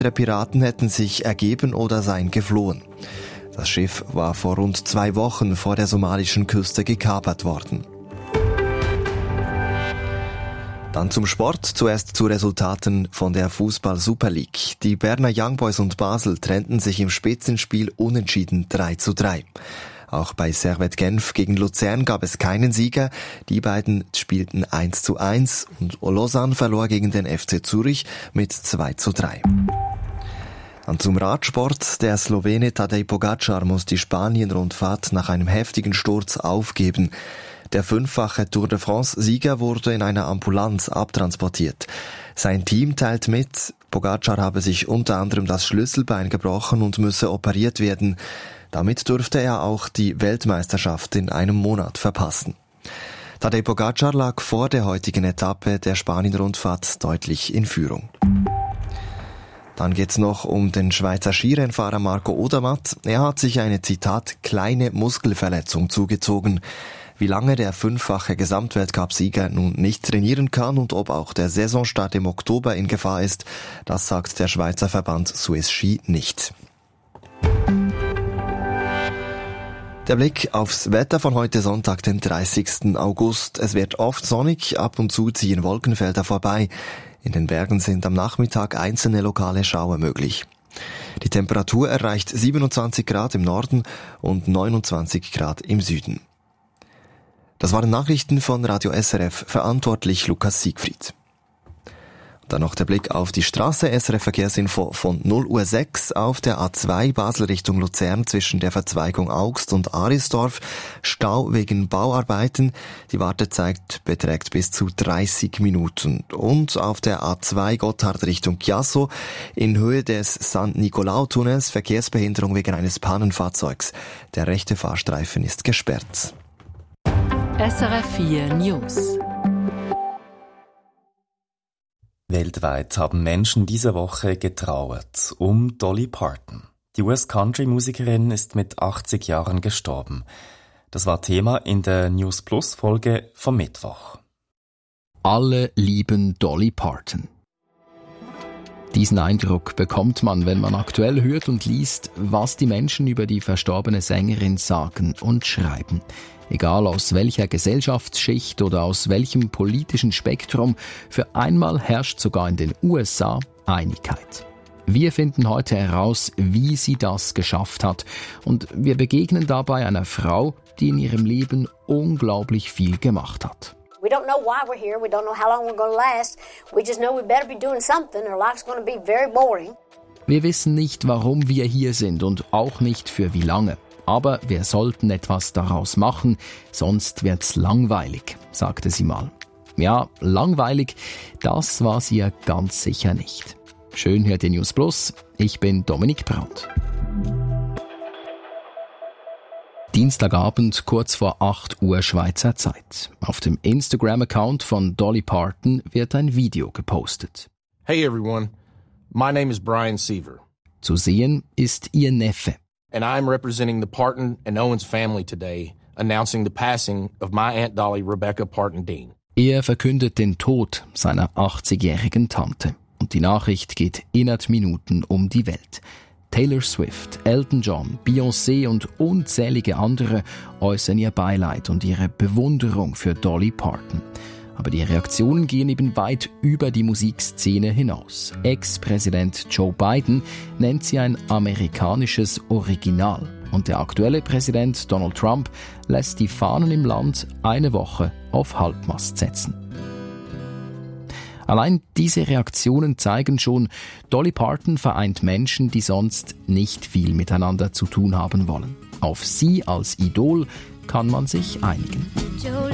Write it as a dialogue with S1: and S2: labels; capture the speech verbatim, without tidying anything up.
S1: Piraten hätten sich ergeben oder seien geflohen. Das Schiff war vor rund zwei Wochen vor der somalischen Küste gekapert worden. Dann zum Sport, zuerst zu Resultaten von der Fußball-Super League. Die Berner Young Boys und Basel trennten sich im Spitzenspiel unentschieden drei zu drei. Auch bei Servette Genf gegen Luzern gab es keinen Sieger. Die beiden spielten eins zu eins und Lausanne verlor gegen den F C Zürich mit zwei zu drei. Dann zum Radsport. Der Slowene Tadej Pogačar muss die Spanien-Rundfahrt nach einem heftigen Sturz aufgeben. Der fünffache Tour de France-Sieger wurde in einer Ambulanz abtransportiert. Sein Team teilt mit, Pogačar habe sich unter anderem das Schlüsselbein gebrochen und müsse operiert werden. Damit dürfte er auch die Weltmeisterschaft in einem Monat verpassen. Tadej Pogačar lag vor der heutigen Etappe der Spanien-Rundfahrt deutlich in Führung. Dann geht's noch um den Schweizer Skirennfahrer Marco Odermatt. Er hat sich eine, Zitat, kleine Muskelverletzung zugezogen. Wie lange der fünffache Gesamtweltcup-Sieger nun nicht trainieren kann und ob auch der Saisonstart im Oktober in Gefahr ist, das sagt der Schweizer Verband Swiss Ski nicht. Der Blick aufs Wetter von heute Sonntag, den dreißigsten August. Es wird oft sonnig, ab und zu ziehen Wolkenfelder vorbei. In den Bergen sind am Nachmittag einzelne lokale Schauer möglich. Die Temperatur erreicht siebenundzwanzig Grad im Norden und neunundzwanzig Grad im Süden. Das waren Nachrichten von Radio S R F, verantwortlich Lukas Siegfried. Dann noch der Blick auf die Straße, S R F Verkehrsinfo von null Uhr sechs auf der A zwei Basel Richtung Luzern zwischen der Verzweigung Augst und Arisdorf. Stau wegen Bauarbeiten. Die Wartezeit beträgt bis zu dreißig Minuten. Und auf der A zwei Gotthard Richtung Chiasso in Höhe des San Nicolau-Tunnels Verkehrsbehinderung wegen eines Pannenfahrzeugs. Der rechte Fahrstreifen ist gesperrt.
S2: S R F vier News.
S3: Weltweit haben Menschen diese Woche getrauert um Dolly Parton. Die U S-Country-Musikerin ist mit achtzig Jahren gestorben. Das war Thema in der News Plus Folge vom Mittwoch.
S4: Alle lieben Dolly Parton. Diesen Eindruck bekommt man, wenn man aktuell hört und liest, was die Menschen über die verstorbene Sängerin sagen und schreiben. Egal aus welcher Gesellschaftsschicht oder aus welchem politischen Spektrum, für einmal herrscht sogar in den U S A Einigkeit. Wir finden heute heraus, wie sie das geschafft hat. Und wir begegnen dabei einer Frau, die in ihrem Leben unglaublich viel gemacht hat.
S5: We don't know why we're here. We don't know how long we're going to last. We just know we better be doing something or life's going to be very boring.
S4: Wir wissen nicht, warum wir hier sind und auch nicht für wie lange. Aber wir sollten etwas daraus machen, sonst wird's langweilig, sagte sie mal. Ja, langweilig, das war sie ja ganz sicher nicht. Schön hört ihr News Plus. Ich bin Dominik Brandt. Dienstagabend, kurz vor acht Uhr Schweizer Zeit. Auf dem Instagram-Account von Dolly Parton wird ein Video gepostet.
S6: Hey everyone, my name is Brian Seaver.
S4: Zu sehen ist ihr Neffe.
S6: And I'm representing the Parton and Owens family today, announcing the passing of my Aunt Dolly Rebecca Parton Dean.
S4: Er verkündet den Tod seiner achtzigjährigen Tante. Und die Nachricht geht innerhalb Minuten um die Welt. Taylor Swift, Elton John, Beyoncé und unzählige andere äußern ihr Beileid und ihre Bewunderung für Dolly Parton. Aber die Reaktionen gehen eben weit über die Musikszene hinaus. Ex-Präsident Joe Biden nennt sie ein amerikanisches Original. Und der aktuelle Präsident Donald Trump lässt die Fahnen im Land eine Woche auf Halbmast setzen. Allein diese Reaktionen zeigen schon, Dolly Parton vereint Menschen, die sonst nicht viel miteinander zu tun haben wollen. Auf sie als Idol kann man sich einigen.